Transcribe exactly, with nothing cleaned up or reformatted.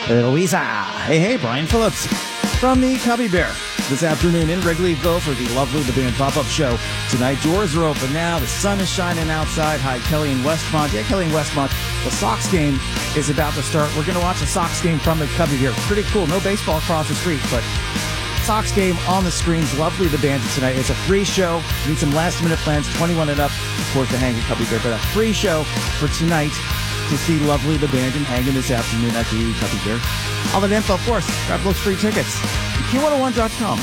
Louisa. Hey, hey, Brian Phillips from the Cubby Bear. This afternoon in Wrigleyville for the Lovely the Band pop-up show. Tonight, doors are open now. The sun is shining outside. Hi, Kelly in Westmont. Yeah, Kelly in Westmont. The Sox game is about to start. We're going to watch a Sox game from the Cubby Bear. Pretty cool. No baseball across the street, but Sox game on the screens. Lovely the Band tonight. It's a free show. Need some last-minute plans. twenty-one and up, of course, to hang at Cubby Bear. But a free show for tonight to see Lovely the Band and hanging this afternoon at the Cubby Bear. All that info, of course, grab those free tickets. Q one oh one dot com.